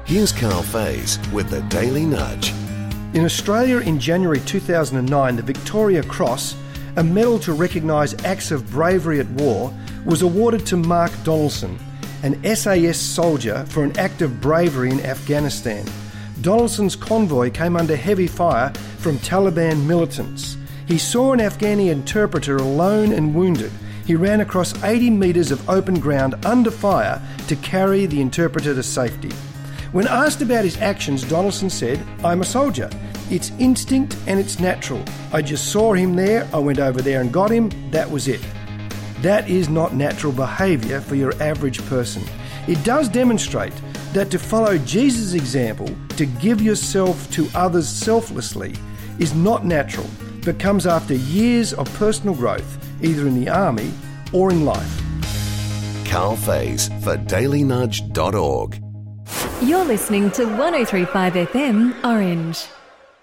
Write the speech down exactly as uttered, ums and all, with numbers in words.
Here's Carl Faze with the Daily Nudge. In Australia in January two thousand nine, the Victoria Cross, a medal to recognise acts of bravery at war, was awarded to Mark Donaldson, an S A S soldier, for an act of bravery in Afghanistan. Donaldson's convoy came under heavy fire from Taliban militants. He saw an Afghani interpreter alone and wounded. He ran across eighty metres of open ground under fire to carry the interpreter to safety. When asked about his actions, Donaldson said, "I'm a soldier. It's instinct and it's natural. I just saw him there, I went over there and got him, that was it." That is not natural behaviour for your average person. It does demonstrate that to follow Jesus' example, to give yourself to others selflessly, is not natural, but comes after years of personal growth, either in the army or in life. Carl Faze for daily nudge dot org. You're listening to one oh three point five F M Orange.